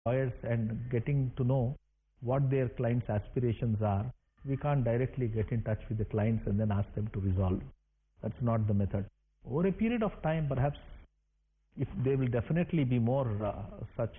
lawyers and getting to know what their clients' aspirations are. We can't directly get in touch with the clients and then ask them to resolve. That's not the method. Over a period of time, perhaps, if there will definitely be more such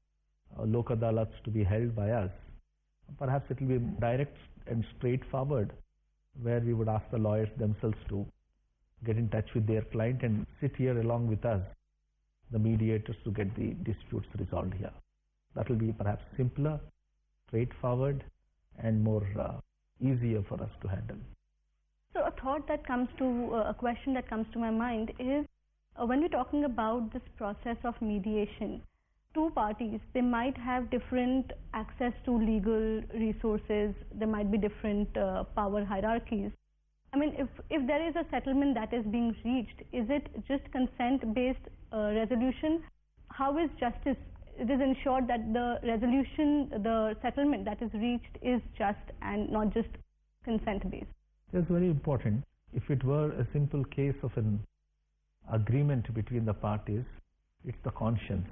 Lok Adalats to be held by us, perhaps it will be direct and straightforward, where we would ask the lawyers themselves to get in touch with their client and sit here along with us, the mediators, to get the disputes resolved here. That will be perhaps simpler, straightforward, and more easier for us to handle. So a thought that comes to, a question that comes to my mind is, when we're talking about this process of mediation, two parties, they might have different access to legal resources, there might be different power hierarchies. I mean, if there is a settlement that is being reached, is it just consent-based resolution? How is justice? It is ensured that the resolution, the settlement that is reached is just and not just consent-based. That's very important. If it were a simple case of an agreement between the parties, it's the conscience.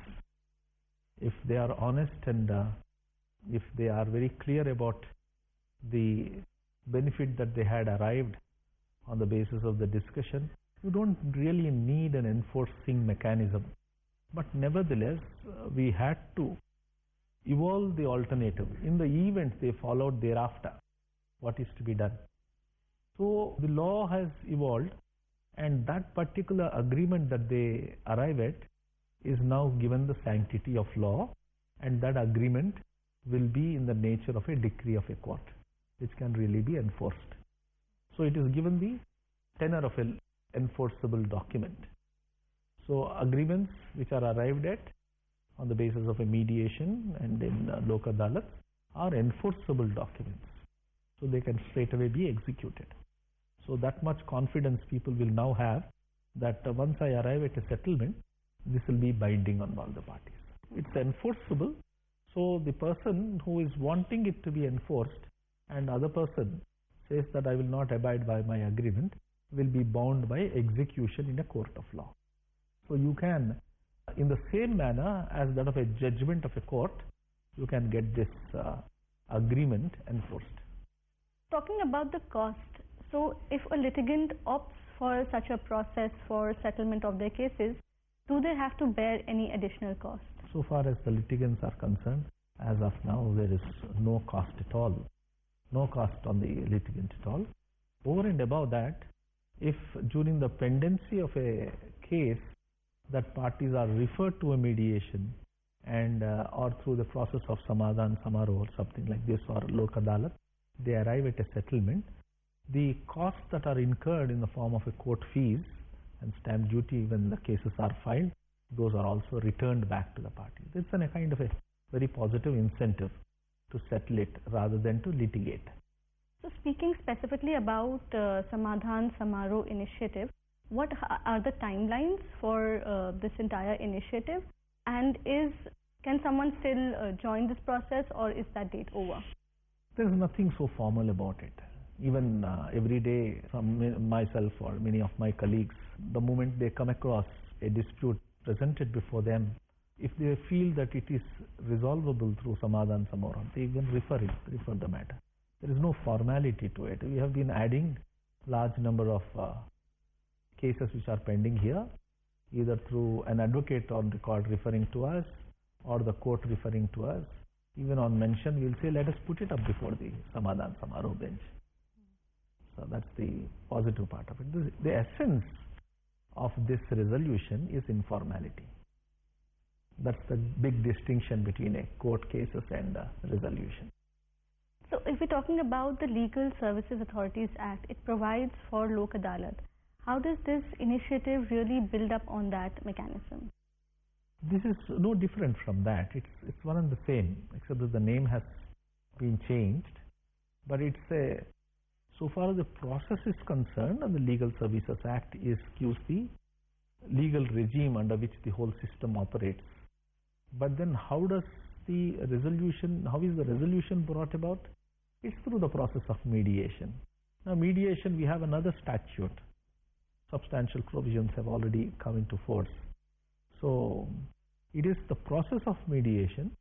If they are honest and if they are very clear about the benefit that they had arrived on the basis of the discussion, you don't really need an enforcing mechanism. But nevertheless, we had to evolve the alternative. In the event they followed thereafter, what is to be done? So the law has evolved, and that particular agreement that they arrive at is now given the sanctity of law, and that agreement will be in the nature of a decree of a court, which can really be enforced. So it is given the tenor of an enforceable document. So agreements which are arrived at on the basis of a mediation and in Lok Adalat are enforceable documents. So they can straight away be executed. So that much confidence people will now have that once I arrive at a settlement, this will be binding on all the parties. It's enforceable. So the person who is wanting it to be enforced and other person says that I will not abide by my agreement, will be bound by execution in a court of law. So you can, in the same manner as that of a judgment of a court, you can get this agreement enforced. Talking about the cost, so if a litigant opts for such a process for settlement of their cases, do they have to bear any additional cost? So far as the litigants are concerned, as of now, there is no cost at all. No cost on the litigant at all. Over and above that, if during the pendency of a case that parties are referred to a mediation and or through the process of Samadhan Samaro or something like this, or Lok Adalat, they arrive at a settlement, the costs that are incurred in the form of a court fees and stamp duty when the cases are filed, those are also returned back to the party. It's a kind of a very positive incentive to settle it rather than to litigate. So speaking specifically about Samadhan Samaro initiative, what are the timelines for this entire initiative, and can someone still join this process, or is that date over? There is nothing so formal about it. Even every day, myself or many of my colleagues, the moment they come across a dispute presented before them, if they feel that it is resolvable through Samadhan Samaro, they even refer the matter. There is no formality to it. We have been adding large number of cases which are pending here, either through an advocate on record referring to us or the court referring to us. Even on mention, we will say, let us put it up before the Samadhan Samaro bench. So that's the positive part of it. The essence of this resolution is informality. That's the big distinction between a court cases and a resolution. So if we're talking about the Legal Services Authorities Act, it provides for Lok Adalat. How does this initiative really build up on that mechanism? This is no different from that. It's one and the same, except that the name has been changed. But so far as the process is concerned, and the Legal Services Act gives the legal regime under which the whole system operates. But then how is the resolution brought about? It's through the process of mediation. Now mediation, we have another statute. Substantial provisions have already come into force. So it is the process of mediation